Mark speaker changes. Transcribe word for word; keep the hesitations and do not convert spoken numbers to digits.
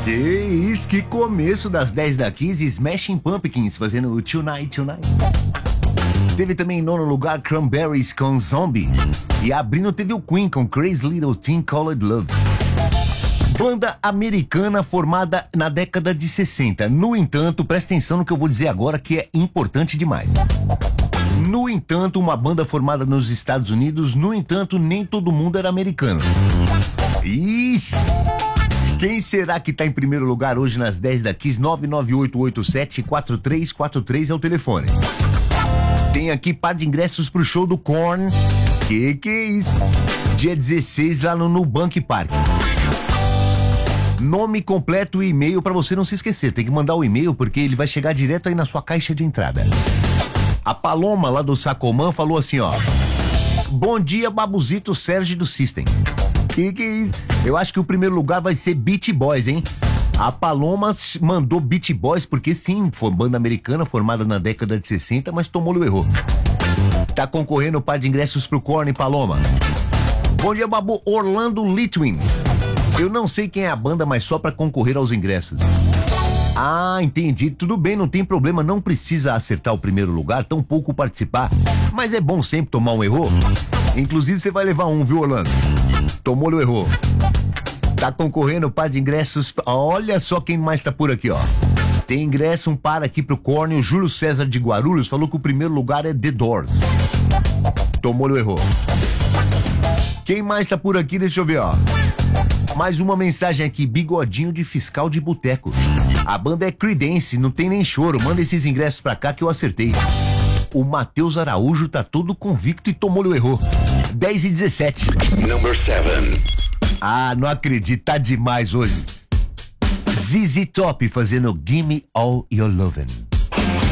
Speaker 1: Que isso, que começo das dez da quinze, Smashing Pumpkins fazendo o Tonight Tonight. Teve também em nono lugar Cranberries com Zombie. E abrindo teve o Queen com Crazy Little Thing Called Love. Banda americana formada na década de sessenta. No entanto, presta atenção no que eu vou dizer agora, que é importante demais. No entanto, uma banda formada nos Estados Unidos, no entanto, nem todo mundo era americano. Isso! Quem será que tá em primeiro lugar hoje nas dez da quinze? nove nove oito oito sete quatro três quatro três é o telefone. Tem aqui par de ingressos pro show do Korn. Que que é isso? Dia dezesseis lá no Nubank Park. Nome completo e e-mail pra você não se esquecer. Tem que mandar o e-mail porque ele vai chegar direto aí na sua caixa de entrada. A Paloma lá do Sacomã falou assim, ó: bom dia, Babuzito Sérgio do System. Que que é isso? Eu acho que o primeiro lugar vai ser Beach Boys, hein? A Paloma mandou Beach Boys porque sim, foi banda americana formada na década de sessenta, mas tomou o erro. Tá concorrendo um par de ingressos pro Korn, Paloma. Bom dia, Babu. Orlando Litwin. Eu não sei quem é a banda, mas só pra concorrer aos ingressos. Ah, entendi. Tudo bem, não tem problema. Não precisa acertar o primeiro lugar, tampouco participar. Mas é bom sempre tomar um erro. Inclusive, você vai levar um, viu, Orlando? Tomou-lhe o erro. Tá concorrendo um par de ingressos. Olha só quem mais tá por aqui, ó. Tem ingresso, um par aqui pro Korn. O Júlio César de Guarulhos falou que o primeiro lugar é The Doors. Tomou-lhe o erro. Quem mais tá por aqui? Deixa eu ver, ó. Mais uma mensagem aqui, Bigodinho de Fiscal de Boteco. A banda é Creedence, não tem nem choro. Manda esses ingressos pra cá que eu acertei. O Matheus Araújo tá todo convicto e tomou-lhe o erro. dez e dezessete.
Speaker 2: Number seven.
Speaker 1: Ah, não acredito, tá demais hoje. Z Z Top fazendo Gimme All Your Lovin'.